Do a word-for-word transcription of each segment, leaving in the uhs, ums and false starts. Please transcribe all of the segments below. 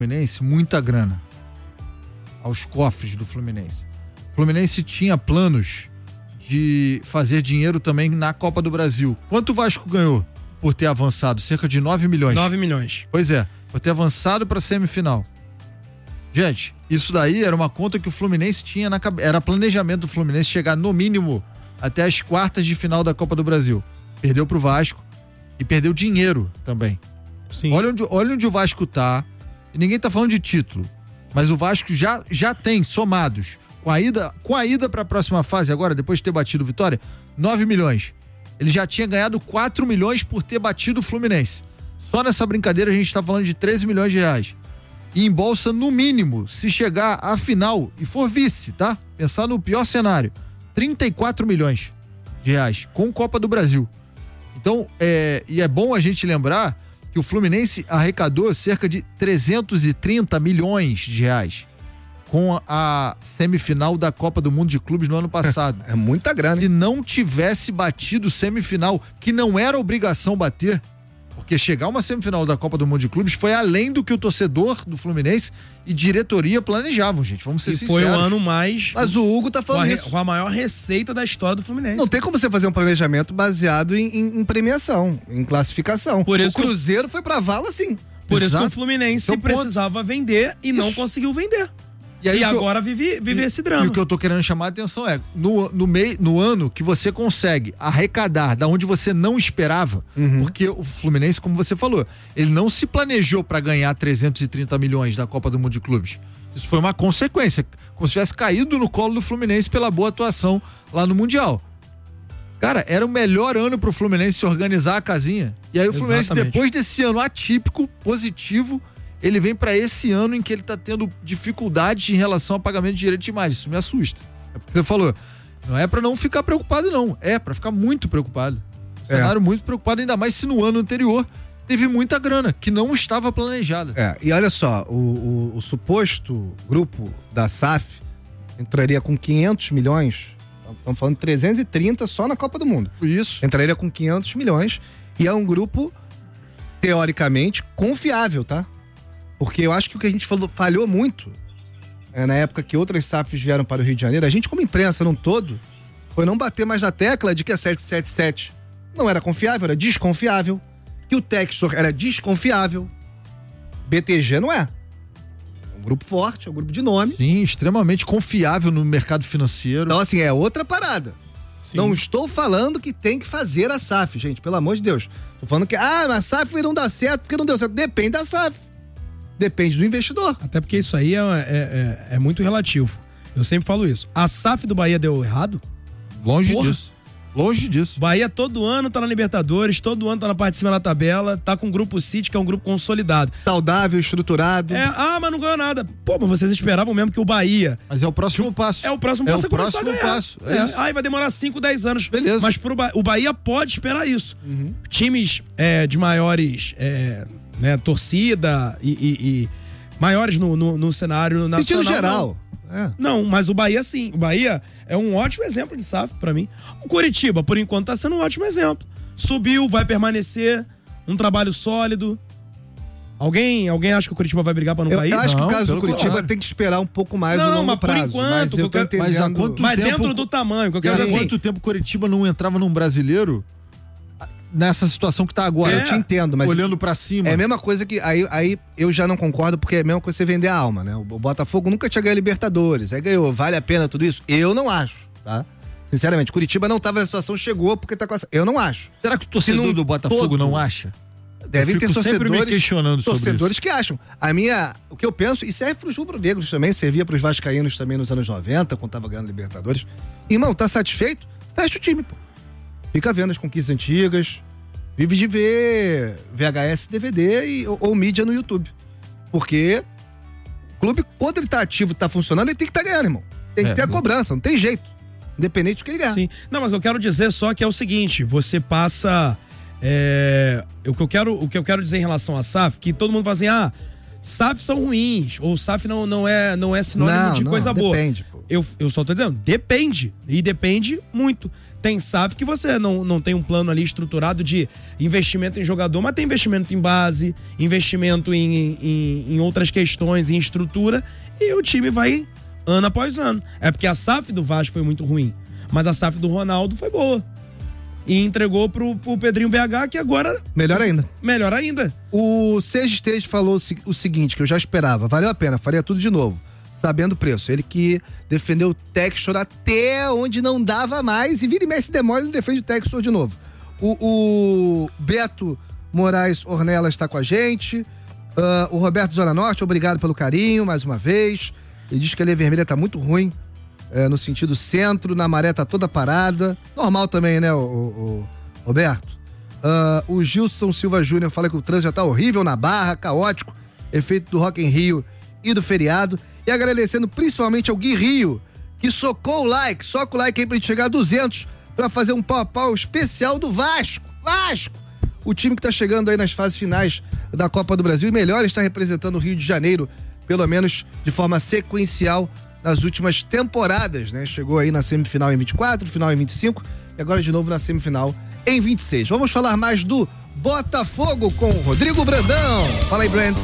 Fluminense muita grana aos cofres do Fluminense. O Fluminense tinha planos de fazer dinheiro também na Copa do Brasil. Quanto o Vasco ganhou por ter avançado? Cerca de nove milhões. nove milhões. Pois é, por ter avançado para a semifinal. Gente, isso daí era uma conta que o Fluminense tinha na cabeça. Era planejamento do Fluminense chegar no mínimo até as quartas de final da Copa do Brasil. Perdeu pro Vasco e perdeu dinheiro também. Sim. Olha onde, olha onde o Vasco tá. E ninguém tá falando de título. Mas o Vasco já, já tem somados com a ida, com a ida para a próxima fase agora, depois de ter batido o Vitória, nove milhões. Ele já tinha ganhado quatro milhões por ter batido o Fluminense. Só nessa brincadeira a gente tá falando de treze milhões de reais. E em bolsa, no mínimo, se chegar à final e for vice, tá? Pensar no pior cenário, trinta e quatro milhões de reais com Copa do Brasil. Então, é, e é bom a gente lembrar que o Fluminense arrecadou cerca de trezentos e trinta milhões de reais com a, a semifinal da Copa do Mundo de Clubes no ano passado. É muita grana. Se não tivesse batido semifinal, que não era obrigação bater, porque chegar uma semifinal da Copa do Mundo de Clubes foi além do que o torcedor do Fluminense e diretoria planejavam, gente. Vamos ser e sinceros. foi o ano mais... Mas o Hugo tá com falando a, isso. com a maior receita da história do Fluminense. Não tem como você fazer um planejamento baseado em, em, em premiação, em classificação. Por isso o Cruzeiro foi pra vala, sim. Por Exato. isso que o Fluminense Então, precisava vender e não conseguiu vender. E, aí E o que eu- agora vive, vive E- esse drama. E o que eu tô querendo chamar a atenção é, no, no, mei, no ano que você consegue arrecadar da onde você não esperava, porque o Fluminense, como você falou, ele não se planejou para ganhar trezentos e trinta milhões da Copa do Mundo de Clubes. Isso foi uma consequência, como se tivesse caído no colo do Fluminense pela boa atuação lá no Mundial. Cara, era o melhor ano pro Fluminense se organizar a casinha. E aí o Fluminense, Exatamente. depois desse ano atípico, positivo, ele vem pra esse ano em que ele tá tendo dificuldades em relação ao pagamento de direito de imagem. Isso me assusta. É porque você falou, não é pra não ficar preocupado, não. É pra ficar muito preocupado. É. Cenário muito preocupado, ainda mais se no ano anterior teve muita grana, que não estava planejada. É, e olha só, o, o, o suposto grupo da S A F entraria com quinhentos milhões, estamos falando de trezentos e trinta só na Copa do Mundo. Isso. Entraria com quinhentos milhões e é um grupo, teoricamente, confiável, tá? Porque eu acho que o que a gente falou, falhou muito é, na época que outras S A Fs vieram para o Rio de Janeiro, a gente como imprensa num todo, foi não bater mais na tecla de que a sete sete sete não era confiável, era desconfiável, que o Textor era desconfiável, B T G não é. É um grupo forte, é um grupo de nome. Sim, extremamente confiável no mercado financeiro. Então, assim, é outra parada. Sim. Não estou falando que tem que fazer a S A F, gente, pelo amor de Deus. Tô falando que, ah, mas a S A F não dá certo porque não deu certo. Depende da S A F. Depende do investidor. Até porque isso aí é, é, é, é muito relativo. Eu sempre falo isso. A S A F do Bahia deu errado? Longe Porra. disso. Longe disso. Bahia todo ano tá na Libertadores, todo ano tá na parte de cima da tabela, tá com o Grupo City, que é um grupo consolidado. Saudável, estruturado. É, ah, mas não ganhou nada. Pô, mas vocês esperavam mesmo que o Bahia... Mas é o próximo passo. É o próximo É passo o é começar próximo a ganhar. passo, é É, isso. aí vai demorar cinco, dez anos. Beleza. Mas pro ba... o Bahia pode esperar isso. Times é, de maiores é, né, torcida e, e- e maiores no, no, no cenário nacional. Sentido não. geral. É. Não, mas o Bahia sim. O Bahia é um ótimo exemplo de S A F pra mim. O Coritiba, por enquanto, tá sendo um ótimo exemplo. Subiu, vai permanecer, um trabalho sólido. Alguém, alguém acha que o Coritiba vai brigar pra não Eu, cair? eu acho que Não, o caso do pelo Curitiba contrário. tem que esperar um pouco mais Não, no longo mas por prazo. enquanto, mas eu tô qualquer- entendendo... Mas há quanto Mas tempo- dentro do tamanho, o que eu quero Há dizer assim, quanto tempo Coritiba não entrava num brasileiro nessa situação que tá agora? Eu te entendo, mas... Olhando pra cima. É a mesma coisa que... Aí, aí eu já não concordo, porque é a mesma coisa você vender a alma, né? O Botafogo nunca tinha ganho Libertadores. Aí ganhou. Vale a pena tudo isso? Eu não acho, tá? Sinceramente, Curitiba não tava na situação, chegou porque tá com essa... Eu não acho. Será que o torcedor Se não do Botafogo todo- não acha? Devem Eu ter fico sempre torcedores, me questionando sobre torcedores que acham. A minha, o que eu penso, e serve pros rubro-negros também, servia pros vascaínos também nos anos noventa, quando tava ganhando Libertadores. Irmão, tá satisfeito? Fecha o time, pô. Fica vendo as conquistas antigas, vive de ver V H S, D V D e, ou, ou mídia no YouTube. Porque o clube, quando ele tá ativo, tá funcionando, ele tem que estar tá ganhando, irmão. Tem que É, ter a não- cobrança, não tem jeito. Independente do que ele ganhar. Sim. Não, mas o que eu quero dizer só que é o seguinte, você passa... É, o, que eu quero, o que eu quero dizer em relação a S A F, que todo mundo fala assim, ah, S A F são ruins, ou S A F não, não, é, não é sinônimo Não, de não, coisa boa. depende, pô. Eu, eu só tô dizendo, depende. E depende muito. Tem S A F que você não, não tem um plano ali estruturado de investimento em jogador, mas tem investimento em base, investimento em, em, em outras questões, em estrutura, e o time vai ano após ano. É porque a S A F do Vasco foi muito ruim, mas a S A F do Ronaldo foi boa. E entregou pro, pro Pedrinho B H, que agora... Melhor ainda. Melhor ainda. O Sérgio Esteves falou o seguinte, que eu já esperava. Valeu a pena, faria tudo de novo. Sabendo o preço. Ele que defendeu o Textor até onde não dava mais. E vira e mexe demora e defende o Textor de novo. O, o Beto Moraes Ornelas está com a gente. Uh, o Roberto Zona Norte, obrigado pelo carinho, mais uma vez. Ele diz que a linha vermelha tá muito ruim. É, no sentido centro, na maré tá toda parada. Normal também, né, o, o, o Roberto? Uh, o Gilson Silva Júnior fala que o trânsito já tá horrível na Barra, caótico. Efeito do Rock in Rio e do feriado. E agradecendo principalmente ao Gui Rio, que socou o like, soca o like aí pra gente chegar a duzentos, pra fazer um pau a pau especial do Vasco. Vasco! O time que tá chegando aí nas fases finais da Copa do Brasil e melhor está representando o Rio de Janeiro, pelo menos de forma sequencial nas últimas temporadas, né? Chegou aí na semifinal em vinte e quatro, final em vinte e cinco e agora de novo na semifinal em vinte e seis. Vamos falar mais do Botafogo com o Rodrigo Brandão. Fala aí, Brands.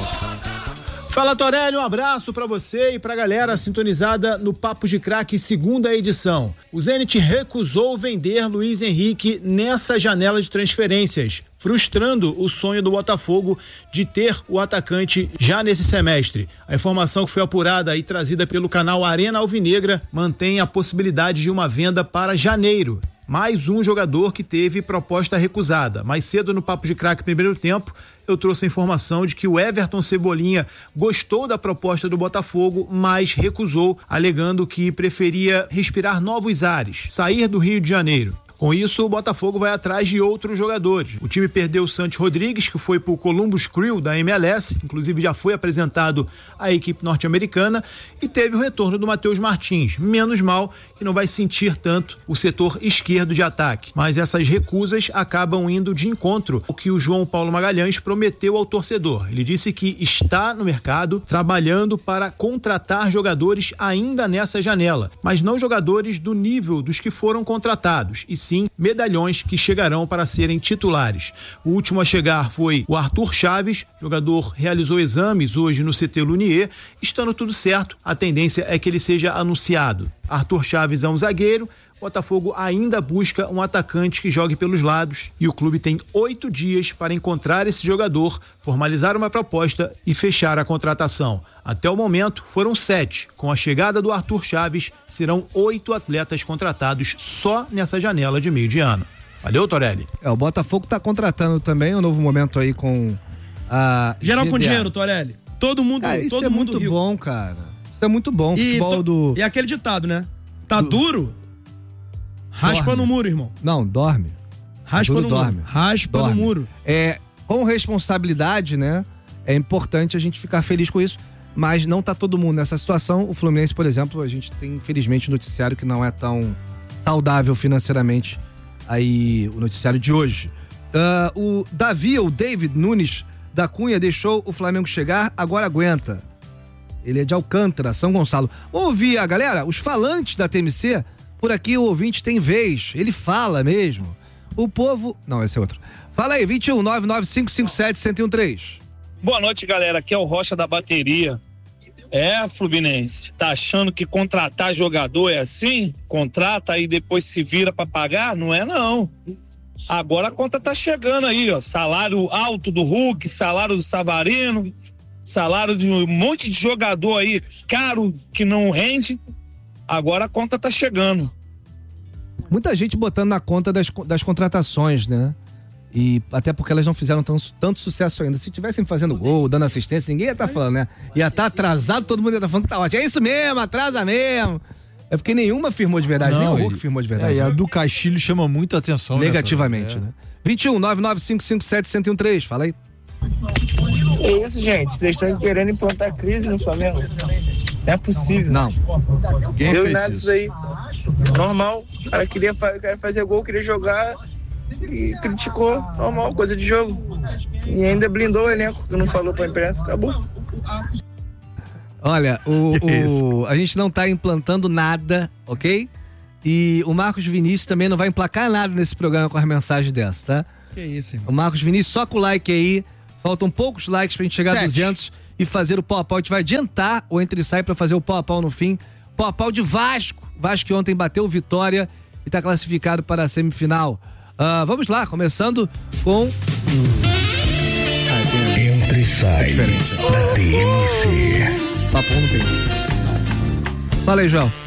Fala, Torelli, um abraço pra você e pra galera sintonizada no Papo de Craque, segunda edição. O Zenit recusou vender Luiz Henrique nessa janela de transferências, frustrando o sonho do Botafogo de ter o atacante já nesse semestre. A informação que foi apurada e trazida pelo canal Arena Alvinegra mantém a possibilidade de uma venda para janeiro. Mais um jogador que teve proposta recusada. Mais cedo no Papo de Craque primeiro tempo, eu trouxe a informação de que o Everton Cebolinha gostou da proposta do Botafogo, mas recusou, alegando que preferia respirar novos ares, sair do Rio de Janeiro. Com isso, o Botafogo vai atrás de outros jogadores. O time perdeu o Santos Rodrigues, que foi para o Columbus Crew da M L S, inclusive já foi apresentado à equipe norte-americana, e teve o retorno do Matheus Martins. Menos mal que não vai sentir tanto o setor esquerdo de ataque. Mas essas recusas acabam indo de encontro ao que o João Paulo Magalhães prometeu ao torcedor. Ele disse que está no mercado trabalhando para contratar jogadores ainda nessa janela, mas não jogadores do nível dos que foram contratados, e sim medalhões que chegarão para serem titulares. O último a chegar foi o Arthur Chaves, jogador realizou exames hoje no C T Lunier, estando tudo certo, a tendência é que ele seja anunciado. Arthur Chaves é um zagueiro, o Botafogo ainda busca um atacante que jogue pelos lados e o clube tem oito dias para encontrar esse jogador, formalizar uma proposta e fechar a contratação. Até o momento foram sete. Com a chegada do Arthur Chaves, serão oito atletas contratados só nessa janela de meio de ano. Valeu, Torelli. É, o Botafogo tá contratando também um novo momento aí com a... Geral G D A. com dinheiro, Torelli. Todo mundo, ah, isso todo é mundo muito rico. bom, cara. Isso é muito bom, E, futebol to- do... e aquele ditado, né? Tá do- duro? Raspa Dorme. no muro, irmão. Não, dorme. Raspa Duro no dorme. muro. Raspa Dorme. no muro. É, com responsabilidade, né? É importante a gente ficar feliz com isso, mas não tá todo mundo nessa situação. O Fluminense, por exemplo, a gente tem, infelizmente, um noticiário que não é tão saudável financeiramente, aí o noticiário de hoje. Uh, o Davi, ou David Nunes da Cunha, deixou o Flamengo chegar, agora aguenta. Ele é de Alcântara, São Gonçalo. Vamos ouvir a galera, os falantes da T M C. Por aqui o ouvinte tem vez, ele fala mesmo. O povo... Não, esse é outro. Fala aí, vinte e um, nove nove cinco cinco sete, um zero um três. Boa noite, galera. Aqui é o Rocha da Bateria. É, Fluminense, tá achando que contratar jogador é assim? Contrata e depois se vira pra pagar? Não é, não. Agora a conta tá chegando aí, ó. Salário alto do Hulk, salário do Savarino, salário de um monte de jogador aí caro que não rende. Agora a conta tá chegando. Muita gente botando na conta das, das contratações, né? E até porque elas não fizeram tão, tanto sucesso ainda. Se tivessem fazendo gol, dando assistência, ninguém ia estar tá falando, né? Ia estar tá atrasado, todo mundo ia estar tá falando que tá ótimo. É isso mesmo, atrasa mesmo. É porque nenhuma firmou de verdade, Não, nem o Hulk e- firmou de verdade. É, e a do Castilho chama muita atenção. Negativamente, né? né? vinte e um, nove nove cinco cinco sete, um zero um três. Fala aí. É isso, gente. Vocês estão querendo implantar crise no Flamengo? Não é possível. Não. Quem Deu fez nada isso? disso aí. Normal. O cara queria fa- o cara fazer gol, queria jogar e criticou. Normal, coisa de jogo. E ainda blindou o elenco, que não falou pra imprensa. Acabou. Olha, o, o, a gente não tá implantando nada, ok? E o Marcos Vinícius também não vai emplacar nada nesse programa com as mensagens dessa, tá? Que isso, irmão. O Marcos Vinícius, só com o like aí. Faltam poucos likes pra gente chegar Sete. a duzentos e fazer o pau a pau. A gente vai adiantar o entre e sai pra fazer o pau a pau no fim. Pau a pau de Vasco. Vasco que ontem bateu o Vitória e tá classificado para a semifinal. Uh, vamos lá, começando com... Ah, tem... Entre e sai é da T M C. Papo não tem. Fala aí, João.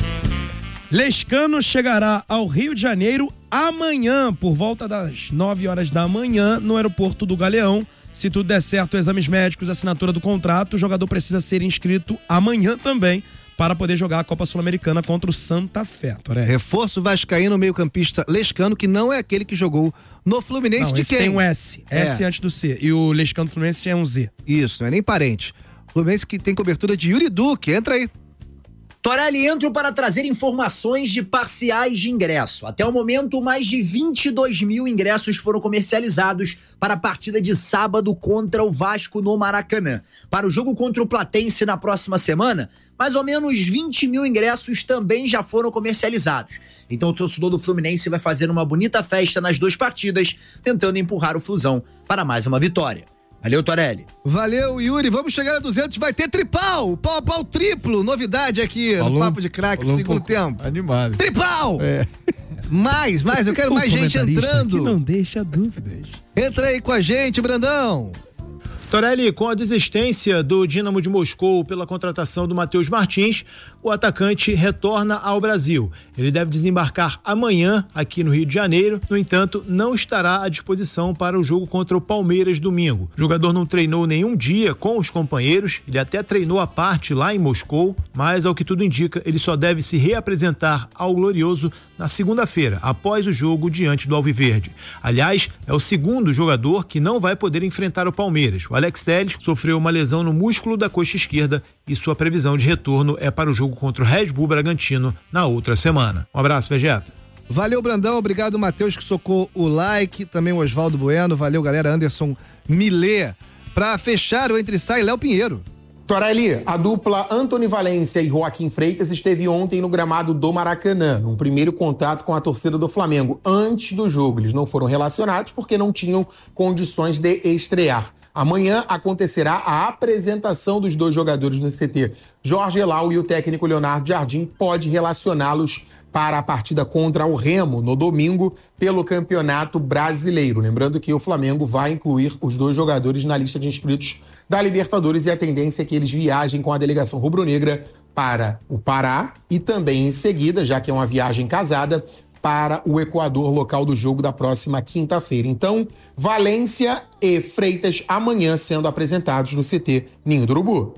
Lescano chegará ao Rio de Janeiro amanhã, por volta das nove horas da manhã, no aeroporto do Galeão. Se tudo der certo, exames médicos, assinatura do contrato, o jogador precisa ser inscrito amanhã também para poder jogar a Copa Sul-Americana contra o Santa Fé. Toré. Reforço vascaíno, meio-campista Lescano, que não é aquele que jogou no Fluminense. Não, de esse quem? tem um S. É. S antes do C. E o Lescano do Fluminense tem um Z. Isso, não é nem parente. Fluminense que tem cobertura de Yuri Duque. Entra aí. Torelli, entro para trazer informações de parciais de ingresso. Até o momento, mais de vinte e dois mil ingressos foram comercializados para a partida de sábado contra o Vasco no Maracanã. Para o jogo contra o Platense na próxima semana, mais ou menos vinte mil ingressos também já foram comercializados. Então o torcedor do Fluminense vai fazer uma bonita festa nas duas partidas, tentando empurrar o Flusão para mais uma vitória. Valeu, Torelli. Valeu, Yuri. Vamos chegar a duzentos. Vai ter tripau. Pau a pau triplo. Novidade aqui no Papo de Craque, falou um segundo pouco tempo. Animado. Tripau! É. Mais, mais. Eu quero O mais gente comentarista entrando. que não deixa dúvidas. Entra aí com a gente, Brandão. Torelli, com a desistência do Dínamo de Moscou pela contratação do Matheus Martins, o atacante retorna ao Brasil. Ele deve desembarcar amanhã aqui no Rio de Janeiro, no entanto, não estará à disposição para o jogo contra o Palmeiras domingo. O jogador não treinou nenhum dia com os companheiros, ele até treinou à parte lá em Moscou, mas ao que tudo indica, ele só deve se reapresentar ao Glorioso na segunda-feira, após o jogo diante do Alviverde. Aliás, é o segundo jogador que não vai poder enfrentar o Palmeiras. O Alex Telles sofreu uma lesão no músculo da coxa esquerda e sua previsão de retorno é para o jogo contra o Red Bull Bragantino na outra semana. Um abraço, Vegeta. Valeu, Brandão. Obrigado, Matheus, que socou o like. Também o Oswaldo Bueno. Valeu, galera. Anderson Milê. Pra fechar o Entre Sai, Léo Pinheiro. Torelli, a dupla Antony Valência e Joaquim Freitas esteve ontem no gramado do Maracanã, num primeiro contato com a torcida do Flamengo. Antes do jogo, eles não foram relacionados porque não tinham condições de estrear. Amanhã acontecerá a apresentação dos dois jogadores no C T. Jorge Elau e o técnico Leonardo Jardim pode relacioná-los para a partida contra o Remo no domingo pelo Campeonato Brasileiro. Lembrando que o Flamengo vai incluir os dois jogadores na lista de inscritos da Libertadores e a tendência é que eles viajem com a delegação rubro-negra para o Pará e também em seguida, já que é uma viagem casada, para o Equador, local do jogo da próxima quinta-feira. Então, Valência e Freitas amanhã sendo apresentados no C T Ninho do Urubu.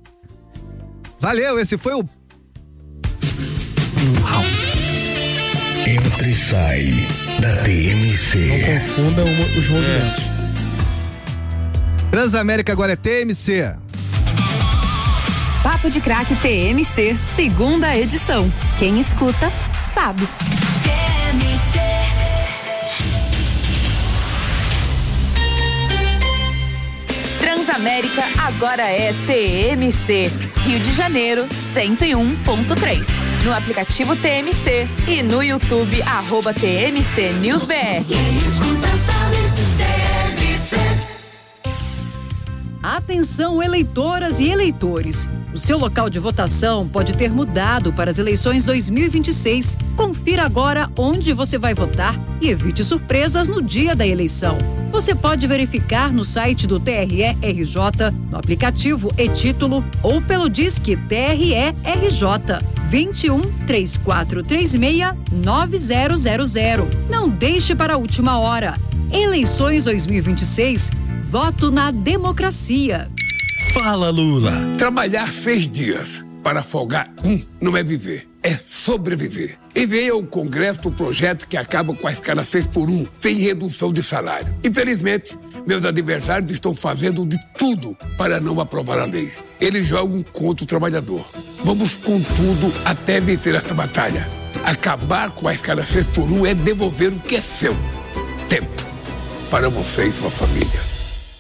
Valeu, esse foi o... Entre e sai da T M C. Não confunda o- os movimentos. Transamérica agora é T M C. Papo de Craque T M C, segunda edição. Quem escuta, sabe. T M C. Transamérica agora é T M C. Rio de Janeiro, cento e um ponto três. No aplicativo T M C e no YouTube, arroba T M C News B R. Quem escuta sabe, T M C. Atenção, eleitoras e eleitores. O seu local de votação pode ter mudado para as eleições dois mil e vinte e seis. Confira agora onde você vai votar e evite surpresas no dia da eleição. Você pode verificar no site do T R E R J, no aplicativo e-Título ou pelo Disque T R E R J vinte e um, três quatro três seis, nove zero zero zero. Não deixe para a última hora. Eleições dois mil e vinte e seis. Voto na democracia. Fala, Lula. Trabalhar seis dias para folgar um não é viver, é sobreviver. Enviei ao Congresso o projeto que acaba com a escala seis por um, sem redução de salário. Infelizmente, meus adversários estão fazendo de tudo para não aprovar a lei. Eles jogam contra o trabalhador. Vamos com tudo até vencer essa batalha. Acabar com a escala seis por um é devolver o que é seu. Tempo para você e sua família.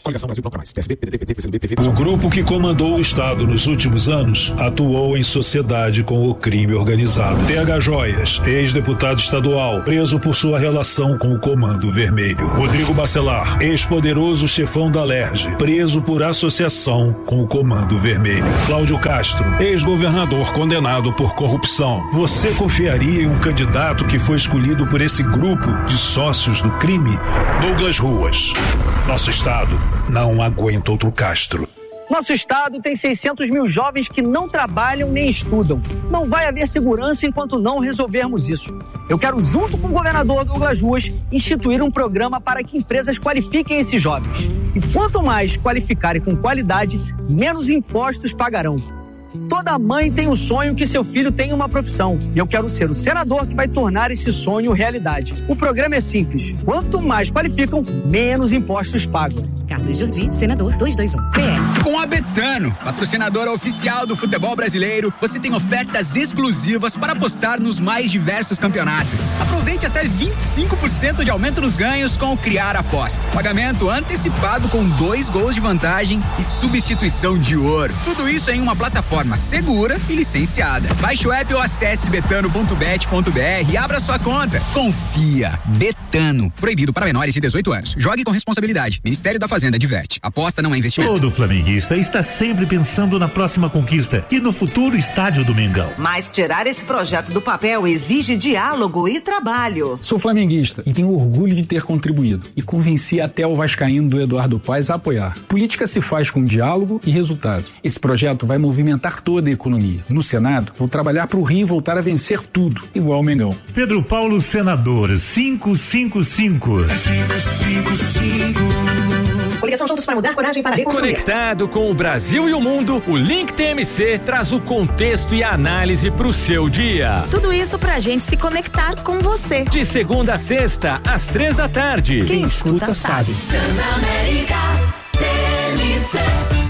Coligação Brasil Bloco Mais, P S B, P D T, P T, P C do B, P V. O grupo que comandou o Estado nos últimos anos atuou em sociedade com o crime organizado. T H Joias, ex-deputado estadual, preso por sua relação com o Comando Vermelho. Rodrigo Bacelar, ex-poderoso chefão da Alerj, preso por associação com o Comando Vermelho. Cláudio Castro, ex-governador condenado por corrupção. Você confiaria em um candidato que foi escolhido por esse grupo de sócios do crime? Douglas Ruas. Nosso estado não aguenta outro Castro. Nosso estado tem seiscentos mil jovens que não trabalham nem estudam. Não vai haver segurança enquanto não resolvermos isso. Eu quero, junto com o governador Douglas Ruas, instituir um programa para que empresas qualifiquem esses jovens. E quanto mais qualificarem com qualidade, menos impostos pagarão. Toda mãe tem o sonho que seu filho tenha uma profissão. E eu quero ser o senador que vai tornar esse sonho realidade. O programa é simples. Quanto mais qualificam, menos impostos pagam. Carlos Jordi, senador duzentos e vinte e um, P L. Com a Betano, patrocinadora oficial do futebol brasileiro, você tem ofertas exclusivas para apostar nos mais diversos campeonatos. Aproveite até vinte e cinco por cento de aumento nos ganhos com o Criar Aposta. Pagamento antecipado com dois gols de vantagem e substituição de ouro. Tudo isso em uma plataforma segura e licenciada. Baixe o app ou acesse betano ponto bet ponto br e abra sua conta. Confia. Betano. Proibido para menores de dezoito anos. Jogue com responsabilidade. Ministério da Fazenda adverte. Aposta não é investimento. Todo flamenguista está sempre pensando na próxima conquista e no futuro estádio do Mengão. Mas tirar esse projeto do papel exige diálogo e trabalho. Sou flamenguista e tenho orgulho de ter contribuído e convenci até o vascaíno do Eduardo Paes a apoiar. Política se faz com diálogo e resultado. Esse projeto vai movimentar toda a economia. No Senado, vou trabalhar para o Rio voltar a vencer tudo, igual o Mengão. Pedro Paulo, senador, cinco cinco cinco. cinco cinco. Coligação Juntos para Mudar, Coragem para Reconstruir. Conectado com o Brasil e o mundo, o Link T M C traz o contexto e a análise para o seu dia. Tudo isso para a gente se conectar com você. De segunda a sexta, às três da tarde. Quem, Quem escuta, escuta sabe. Transamérica T M C.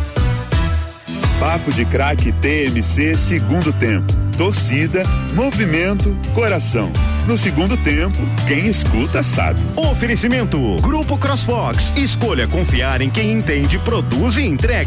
Papo de Craque T M C, segundo tempo. Torcida, movimento, coração. No segundo tempo, quem escuta sabe. Oferecimento: Grupo CrossFox. Escolha confiar em quem entende, produz e entrega.